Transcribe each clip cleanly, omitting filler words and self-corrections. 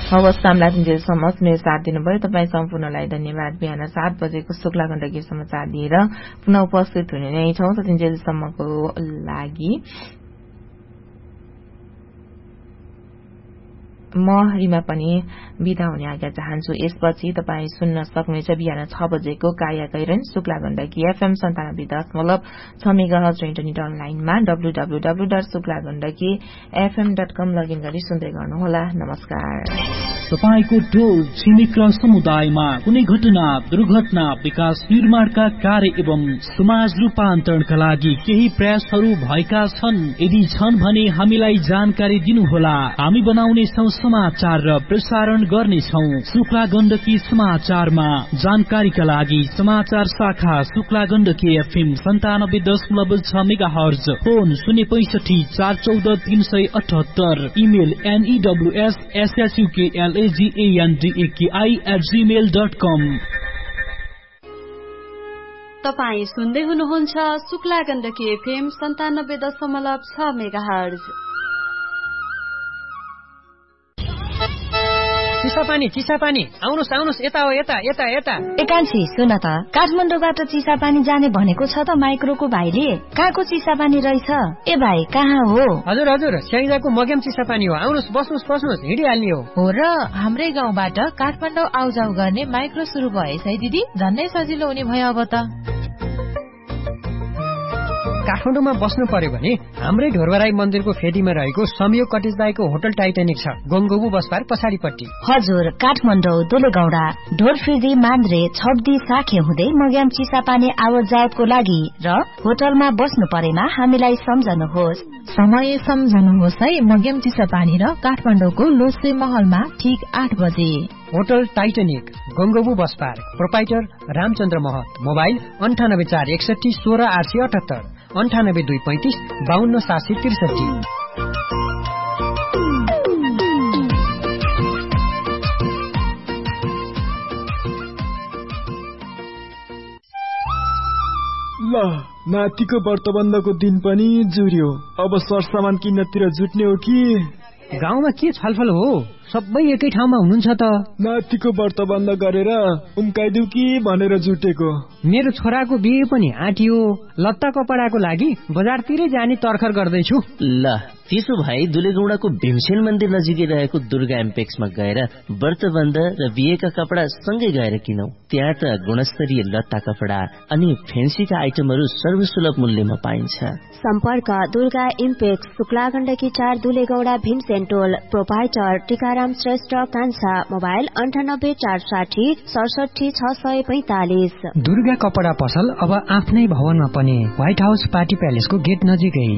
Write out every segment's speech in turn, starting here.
हवस् सामलातिन्जेलसम्म सुनेर साथ दिनुभयो। तपाईँ सम्पूर्णलाई धन्यवाद। बिहान 7 बजेको शुक्ला गण्डकी समाचार लिएर पुनः उपस्थित हुने नै छौं। सतिन्जेलसम्मको लागि म हरिमा पनि बिदा हुने आज्ञा चाहन्छु। यसपछि तपाईँ सुन्न सक्नुहुनेछ बिहान 6 बजेको काया कैरन शुक्ला गण्डकी FM 97.6 मेगाहर्ज र इन्टरनेट अनलाइनमा www.suklagandakifm.com लगइन गरी सुन्दै गर्नुहोला। नमस्कार। तपाईको टोल छिमेक र समुदायमा कुनै घटना, दुर्घटना, विकास निर्माणका कार्य एवं समाज रूपान्तरणका लागि केही प्रयासहरू भएका छन्? यदि छन् भने हामीलाई जानकारी दिनुहोला। हामी बनाउनेछौं समाचार र प्रसारण गर्नेछौं शुक्ला गण्डकी समाचारमा। जानकारीका लागि समाचार शाखा Shukla Gandaki FM 97.6 megahertz, phone 065 414 378, email news@gmail.com। तपाईँ सुन्दै हुनुहुन्छ शुक्ला गण्डकी FM 97.6 मेगाहर्ज। चिसापानी आउनुस् यता हो, यता। एकान्छी सुन त, काठमाडौँबाट चिसापानी जाने भनेको छ त माइक्रोको भाइले। कहाँको चिसापानी रहेछ? ए भाइ कहाँ हो? हजुर स्याङ्जाको मग्याम चिसापानी हो। आउनुस्, बस्नुस्, हिँडिहाल्ने हो। र हाम्रै गाउँबाट काठमाडौँ आउजाउ गर्ने माइक्रो सुरु भएछ है दिदी। झन्नै सजिलो हुने भयो अब त। काठमाडौँमा बस्नु पर्यो भने हाम्रै ढोरबराई मन्दिरको फेदीमा रहेको संयोग कटेज दाइको होटल टाइटानिक छ, गंगोबु बस पार्क पछाडिपट्टि। हजुर, काठमाडौँ दुलेगौडा ढोरफेदी मान्द्रे छब्दी साखे हुँदै मग्याम चिसापानी आवत जावतको लागि र होटलमा बस्नु परेमा हामीलाई सम्झनुहोस्। समय सम्झनुहोस् है। मग्याम चिसापानी र काठमाडौँको लोसे महलमा ठीक 8 बजे। Hotel Titanic, गंगोबु bus park, proprietor Ramchandra महत। मोबाइल 98461 16878, 98235 52763। ल नातिको व्रतबन्धको दिन पनि जुर्यो। अब सरसामान किन्नतिर जुट्ने हो कि? गाउँमा के छलफल हो? सबै एकै ठाउँमा हुनुहुन्छ त। नातिको व्रतबन्ध गरेर उम्काइदिउ कि भनेर जुटेको। मेरो छोराको बिहे पनि आँटियो। लत्ता कपडाको लागि बजारतिरै जाने तर्खर गर्दैछु। ल त्यसो भए दुलेगौडाको भीमसेन मन्दिर नजिकै रहेको दुर्गा एम्पेक्समा गएर व्रतबन्ध र बिहेका कपडा सँगै गएर किनौ। त्यहाँ त गुणस्तरीय लत्ता कपडा अनि फेन्सीका आइटमहरू सर्वसुलभ मूल्यमा पाइन्छ। सम्पर्क दुर्गा इम्पेक्स, शुक्ला गण्डकी 4 दुलेगौडा भीमसेन टोल। प्रोपाइटर टीकाराम श्रेष्ठ कान्छा। मोबाइल 98460 67 645। दुर्गा कपडा पसल अब आफ्नै भवनमा पनि, व्हाइट हाउस पार्टी प्यालेसको गेट नजिकै।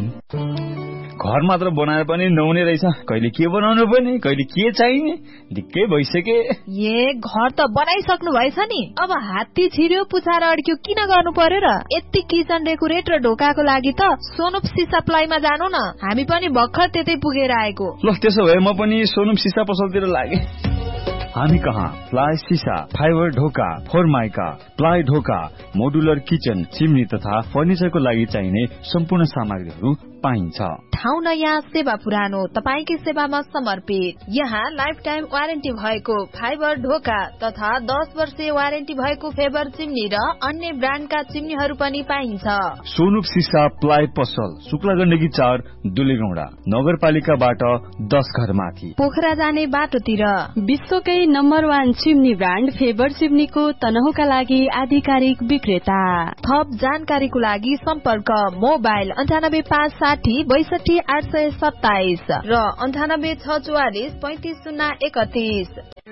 घर मात्र बनाएर पनि नहुने रहेछ। कहिले के बनाउनु पर्ने, कहिले के चाहिने, दिक्कै भइसके। घर त बनाइसक्नु भएछ नि, अब हात्ती छिर्यो पुछाएर अड्क्यो किन गर्नु पर्यो र? यति किचन डेकोरेट र ढोकाको लागि त सोनुप सिसा प्लाईमा जानु न। हामी पनि भर्खर त्यतै पुगेर आएको। ल त्यसो भए म पनि सोनुप सिसा पसलतिर लागे। हामी कहाँ प्लाई सिसा, फाइबर ढोका, फोरमाइका, प्लाई ढोका, मोडुलर किचन, चिम्नी तथा फर्निचरको लागि चाहिने सम्पूर्ण सामग्रीहरू पाइन्छ। ठाउँ नयाँ, सेवा पुरानो, तपाईकै सेवामा समर्पित। यहाँ लाइफ टाइम वारेन्टी भएको फाइबर ढोका तथा 10 वर्षे वारेन्टी भएको फेबर चिम्नी र अन्य ब्रान्डका चिम्नीहरू पनि पाइन्छ। सोनुप सिसा प्लाई पसल, शुक्ला गण्डकी 4 दुलेगौडा, नगरपालिकाबाट 10 घर माथि, पोखरा जाने बाटोतिर। विश्वकै नम्बर 1 चिम्नी ब्रान्ड फेबर चिम्नीको तनहुका लागि आधिकारिक विक्रेता। थप जानकारीको लागि सम्पर्क मोबाइल 98560 62 827 र 98644 35031।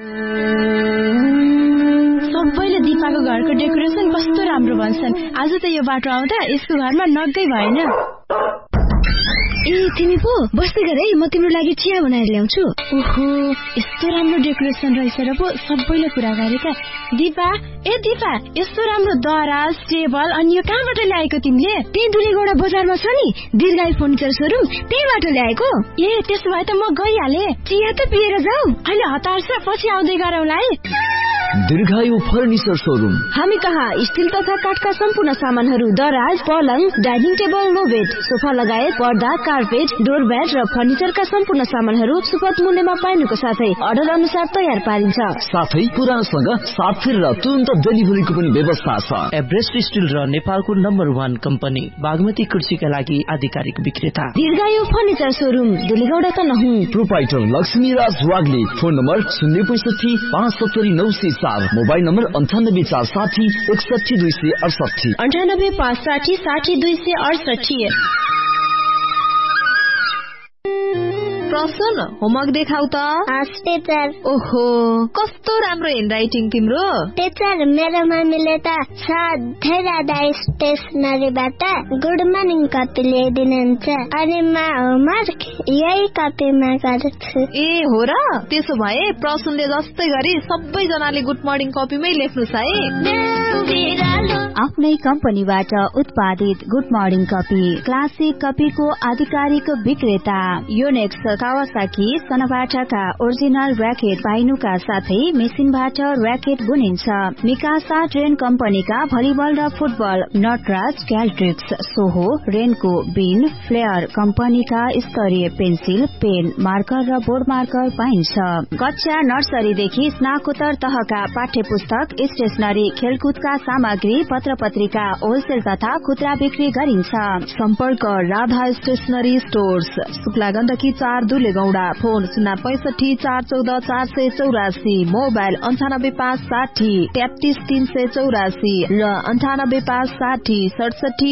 सबैले दिपाको घरको डेकोरेसन कस्तो राम्रो भन्छन्। आज त यो बाटो आउँदा यसको घरमा नगै भएन। ए तिमी पो बस्दै गर है, म तिम्रो लागि चिया बनाएर ल्याउँछु। ओहो यस्तो राम्रो डेकोरेसन रहेछ र पो सबैले कुरा गरेका। दिपा यस्तो राम्रो दराज टेबल अनि यो कहाँबाट ल्याएको तिमीले? त्यही दुलेगौडा बजारमा छ नि दीर्घायु फर्निचर सोरुम, त्यहीबाट ल्याएको। ए त्यसो भए त म गइहाले। चिया त पिएर जाऊ, अहिले हतार छ, पछि आउँदै गरौँला है। दीर्घायु फर्निचर शोरूम। हामी कहाँ स्टील तथा काठका सम्पूर्ण सामानहरू, दराज, पलङ, डाइनिङ टेबल, लो बेड, सोफा लगायत पर्दा, कार्पेट, डोरम्याट र फर्निचरका सम्पूर्ण सामानहरू सुपथ मूल्यमा पाइनुको साथै अर्डर अनुसार तयार पारिन्छ। साथै पुरानोसँग साथ फेर र तुरन्त डेलिभरीको पनि व्यवस्था छ। एभरेस्ट स्टिल र नेपालको नम्बर 1 कम्पनी बागमती कुर्सीका लागि आधिकारिक विक्रेता। दीर्घायु furniture showroom, दुलेगौडा Tanahun. Proprietor Laxmiraj Wagle. Phone number 065 570 904, mobile number 98 460 61 268, 98 560 60 268। प्रसन्न, होमवर्क देखाउ त। टीचर। ओहो, कस्तो राम्रो ह्यान्डराइटिङ तिम्रो। टीचर, मेरो मम्मीले त सधैँ राधा स्टेसनरीबाट गुड मर्निङ कपी ल्याइदिनुहुन्छ अनि म होमवर्क यही कपीमा गर्छु। ए हो र, त्यसो भए प्रसन्नले जस्तै गरी सबैजनाले गुड मर्निङ कपीमै लेख्नुस् है। आफ्नै कम्पनीबाट उत्पादित गुड मर्निङ कपी, क्लासिक कपीको आधिकारिक विक्रेता। योनेक्स, कावासाकी, सनबाटाका ओरिजिनल र्याकेट पाइनुका साथै मेसिनबाट र्याकेट बुनिन्छ। मिकासा ट्रेन कम्पनीका भलिबल र फुटबल, नटराज, क्याल्ट्रिक्स, सोहो, रेनको, बिन, फ्लेयर कम्पनीका स्तरीय पेन्सिल, पेन, मार्कर र बोर्ड मार्कर पाइन्छ। कक्षा नर्सरीदेखि स्नाकोत्तर तहका पाठ्य पुस्तक, स्टेशनरी, खेलकुदका सामग्री, पत्र पत्रिका होलसेल तथा खुद्रा बिक्री गरिन्छ। सम्पर्क Radha stationery stores, Shukla Gandaki 4 दुलेगौडा। Phone 065 414 484, mobile 98 560 33 384 र 98 560 67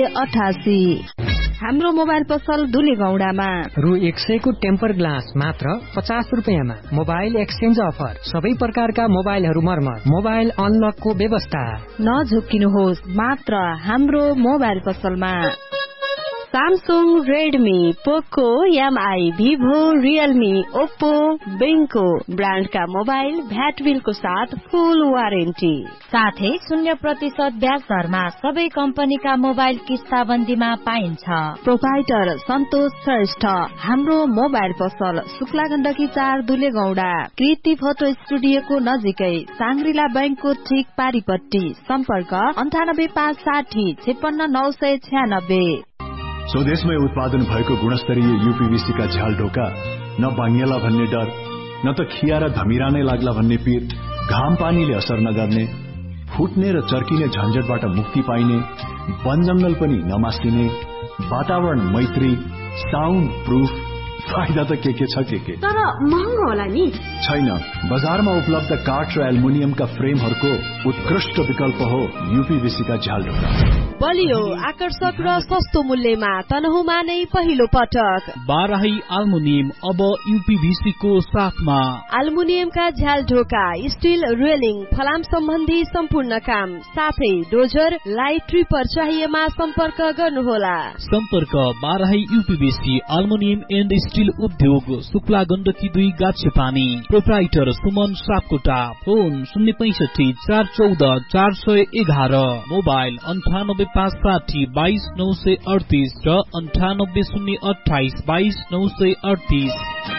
988। हाम्रो मोबाइल पसल दुलेगौडामा। रु 100 को टेम्पर ग्लास मात्र 50 रुपियाँमा। मोबाइल एक्सचेन्ज अफर, सबै प्रकारका मोबाइलहरू मर्मत, मोबाइल अनलकको व्यवस्था। नझुक्किनुहोस्, मात्र हाम्रो मोबाइल पसलमा। सैमसंग, रेडमी, पोको, एमआई, भिभो, रियलमी, ओप्पो, बेंको ब्रांड का मोबाइल भ्याट बिलको साथ फुल वारेन्टी, साथै 0% ब्याज दरमा सबै कम्पनीका मोबाइल किस्ताबन्दीमा पाइन्छ। प्रोप्राइटर सन्तोष श्रेष्ठ। हाम्रो मोबाइल पसल शुक्ला गण्डकी 4 दुलेगौडा। कृति फोटो स्टुडियोको नजिकै, सांग्रिला बैंकको ठीक पारिपट्टि। सम्पर्क 98 560 56 996। स्वदेशमै उत्पादन भएको गुणस्तरीय यूपीवीसी का झ्याल ढोका, न भाङ्गेला भन्ने डर, न त खिया र धमिरा नै लाग्ला भन्ने पीर, घाम पानीले असर नगर्ने, फुट्ने र चर्किने झन्झटबाट मुक्ति पाइने, वन जंगल पनि नमासिने, वातावरण मैत्री, साउन्ड प्रूफ, फाइदा त के छ के तर महँगो होला नि। छैन, बजारमा उपलब्ध काठ र एल्युमिनियमका फ्रेमहरूको उत्कृष्ट विकल्प हो यूपीवीसी का झ्याल ढोका। बलियो, आकर्षक र सस्तो मूल्यमा तनहुमा नै पहिलो पटक। बाराही एल्युमिनियम अब यूपीवीसी को साथमा। एल्युमिनियम का झ्याल ढोका, स्टील रेलिङ, फलाम सम्बन्धी सम्पूर्ण काम, साथै डोजर, लाइट ट्रिपर चाहिएमा सम्पर्क गर्नुहोला। सम्पर्क Barahi UPVC aluminium and steel उद्योग, Shukla Gandaki 2 गाछेपानी। Proprietor Suman Sapkota. Phone 065 414 411, mobile 98 560 22 938 र 98 028 22 938।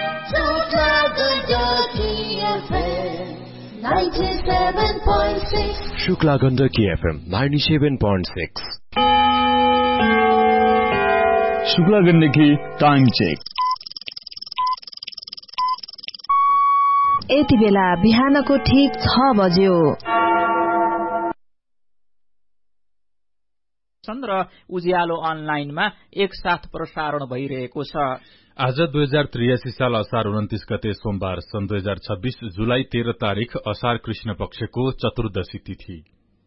Shukla Gandaki FM 97.6। Shukla Gandaki time check. यति बेला बिहानको ठीक 6 बज्यो। चन्द्र उज्यालो अनलाइनमा एकसाथ प्रसारण भइरहेको छ। आज 2083 साल असार 29 गते सोमबार सन् 2026 जुलाई 13 तारिक असार कृष्ण पक्षको चतुर्दशी तिथि।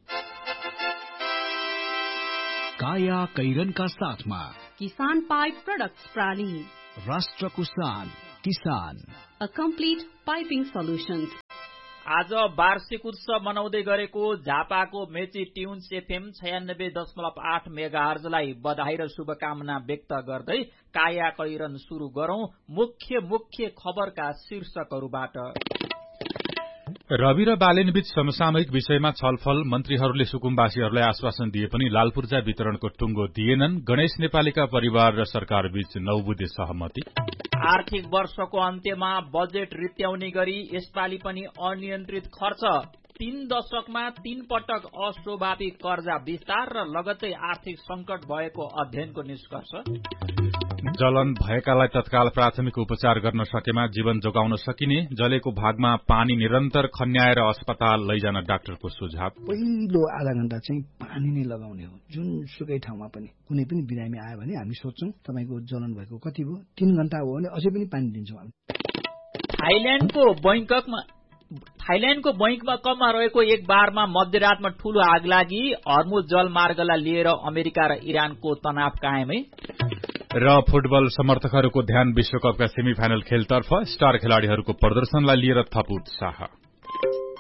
काया कैरनका साथमा किसान पाइप प्रोडक्ट्स प्राली, राष्ट्रको शान किसान, अ कम्प्लिट पाइपिङ सोल्युशन्स। आज वार्षिक उत्सव मनाउँदै गरेको झापाको मेची ट्युन्स एफएम 96.8 मेगाहर्जलाई बधाई र शुभकामना व्यक्त गर्दै काया कैरन शुरू गरौं। मुख्य खबरका शीर्षकहरूबाट। रवि र बालेनबीच समसामयिक विषयमा छलफल मन्त्रीहरूले सुकुम्बासीहरूलाई आश्वासन दिए पनि लाल पूर्जा वितरणको टुङ्गो दिएनन्। गणेश नेपालीका परिवार र सरकारबीच 9 बुँदे सहमति। आर्थिक वर्षको अन्त्यमा बजेट रित्याउने गरी यसपालि पनि अनियन्त्रित खर्च। 3 दशकमा 3 पटक अस्वाभाविक कर्जा विस्तार र लगत्तै आर्थिक संकट भएको अध्ययनको निष्कर्ष। जलन भएकालाई तत्काल प्राथमिक उपचार गर्न सकेमा जीवन जोगाउन सकिने। जलेको भागमा पानी निरन्तर खन्याएर अस्पताल लैजान डाक्टरको सुझाव। पहिलो आधा घण्टा चाहिँ पानी नै लगाउने हो। जुनसुकै ठाउँमा पनि कुनै पनि बिरामी आयो भने हामी सोच्छौं तपाईको जलन भएको कति भयो, 3 घण्टा हो भने अझै पनि पानी दिन्छौं हामी। थाइल्याण्डको बैंकमा कममा रहेको एक बारमा मध्यरातमा ठूलो आग लागि। हर्मुज जलमार्गलाई लिएर अमेरिका र इरानको तनाव कायमै। र फुटबल समर्थकहरूको ध्यान विश्वकपका सेमिफाइनल खेलतर्फ। स्टार खेलाड़ीहरूको प्रदर्शनलाई लिएर थप उत्साह।